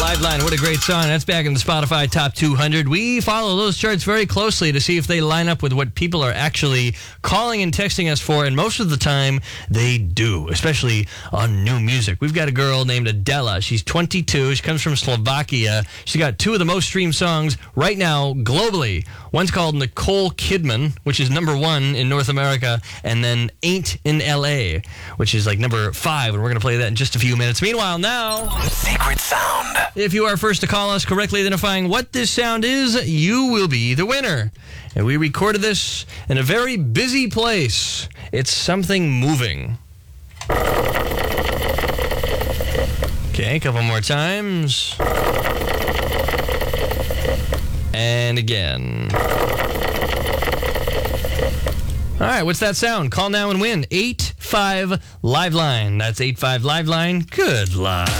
Liveline, what a great song. That's back in the Spotify Top 200. We follow those charts very closely to see if they line up with what people are actually calling and texting us for, and most of the time, they do, especially on new music. We've got a girl named Adela. She's 22. She comes from Slovakia. She's got two of the most streamed songs right now globally. One's called Nicole Kidman, which is number 1 in North America, and then Ain't in L.A., which is like number 5, and we're going to play that in just a few minutes. Meanwhile, now... Secret sound. If you are first to call us correctly identifying what this sound is, you will be the winner. And we recorded this in a very busy place. It's something moving. Okay, a couple more times. And again. All right, what's that sound? Call now and win. 85 Liveline. That's 85 Liveline. Good luck.